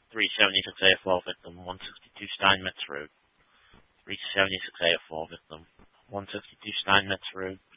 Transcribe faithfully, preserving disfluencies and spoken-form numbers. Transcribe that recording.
three seventy-six A F O victim, one sixty-two Steinmetz Road. three seventy-six A F O victim, one sixty-two Steinmetz Road.